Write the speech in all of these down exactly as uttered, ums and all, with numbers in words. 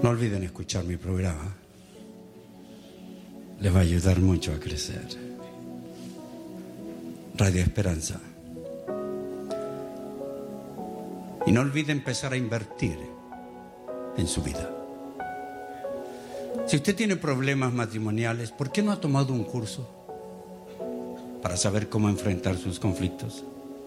No olviden escuchar mi programa. Les va a ayudar mucho a crecer. Radio Esperanza. Y no olviden empezar a invertir en su vida. Si usted tiene problemas matrimoniales, ¿por qué no ha tomado un curso para saber cómo enfrentar sus conflictos?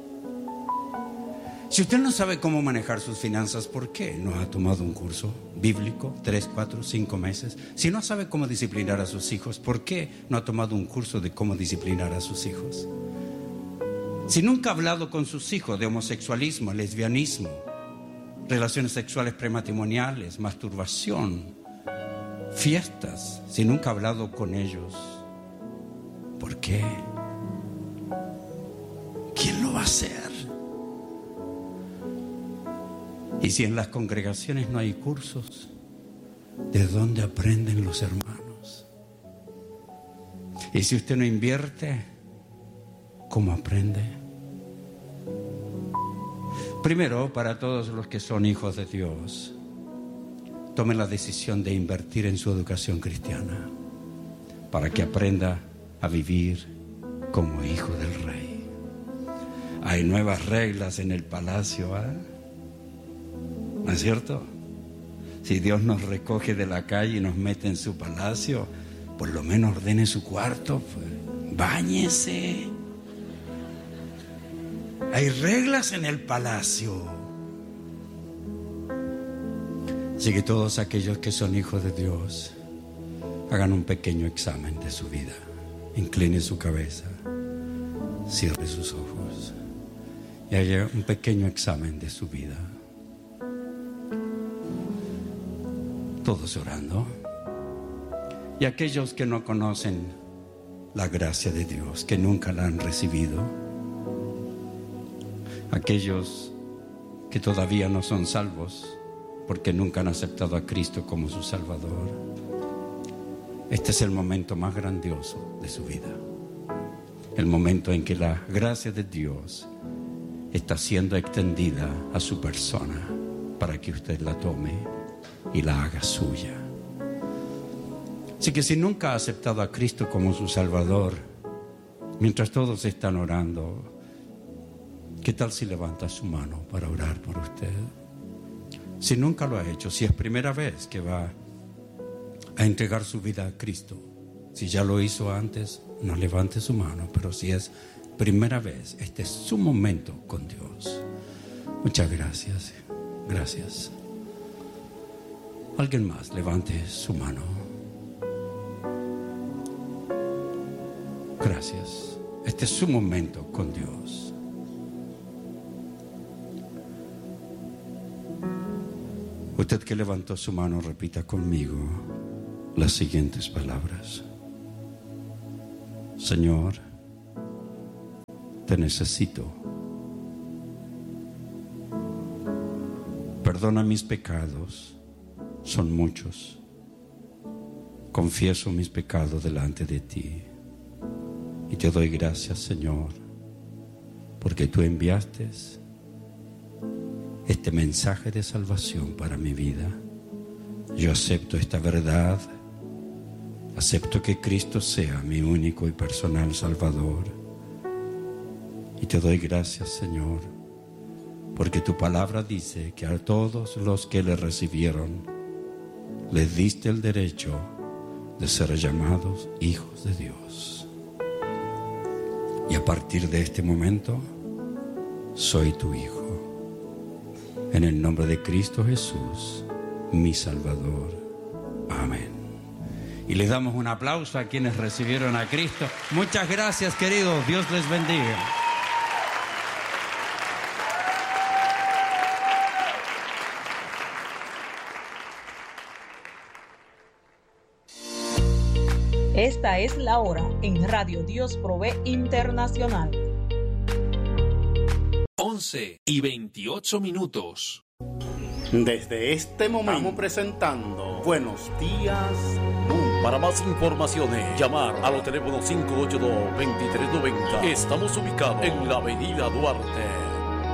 Si usted no sabe cómo manejar sus finanzas, ¿por qué no ha tomado un curso bíblico, tres, cuatro, cinco meses? Si no sabe cómo disciplinar a sus hijos, ¿por qué no ha tomado un curso de cómo disciplinar a sus hijos? Si nunca ha hablado con sus hijos de homosexualismo, lesbianismo, relaciones sexuales prematrimoniales, masturbación, fiestas, si nunca ha hablado con ellos, ¿por qué? ¿Quién lo va a hacer? Y si en las congregaciones no hay cursos, ¿de dónde aprenden los hermanos? Y si usted no invierte, ¿cómo aprende? Primero, para todos los que son hijos de Dios, tomen la decisión de invertir en su educación cristiana para que aprenda a vivir como hijo del rey. Hay nuevas reglas en el palacio, ¿eh? ¿No es cierto? Si Dios nos recoge de la calle y nos mete en su palacio, por lo menos ordene su cuarto, pues, báñese. Hay reglas en el palacio. Así que todos aquellos que son hijos de Dios, hagan un pequeño examen de su vida. Incline su cabeza, cierre sus ojos y haga un pequeño examen de su vida. Todos orando. Y aquellos que no conocen la gracia de Dios, que nunca la han recibido, aquellos que todavía no son salvos porque nunca han aceptado a Cristo como su Salvador, este es el momento más grandioso de su vida. El momento en que la gracia de Dios está siendo extendida a su persona para que usted la tome y la haga suya. Así que si nunca ha aceptado a Cristo como su Salvador, mientras todos están orando, ¿qué tal si levanta su mano para orar por usted? Si nunca lo ha hecho, si es primera vez que va a entregar su vida a Cristo, si ya lo hizo antes, no levante su mano, pero si es primera vez, este es su momento con Dios. Muchas gracias. Gracias. Alguien más, levante su mano. Gracias. Este es su momento con Dios. Usted que levantó su mano, repita conmigo las siguientes palabras. Señor, te necesito. Perdona mis pecados. Son muchos. Confieso mis pecados delante de ti. Y te doy gracias, Señor, porque tú enviaste este mensaje de salvación para mi vida. Yo acepto esta verdad. Acepto que Cristo sea mi único y personal Salvador. Y te doy gracias, Señor, porque tu palabra dice que a todos los que le recibieron, les diste el derecho de ser llamados hijos de Dios. Y a partir de este momento, soy tu hijo. En el nombre de Cristo Jesús, mi Salvador. Amén. Y les damos un aplauso a quienes recibieron a Cristo. Muchas gracias, queridos. Dios les bendiga. Esta es la hora en Radio Dios Provee Internacional. once y veintiocho minutos. Desde este momento estamos presentando Buenos Días Mundo. Para más informaciones, llamar a los teléfonos cinco ocho dos, dos tres nueve cero. Estamos ubicados en la avenida Duarte.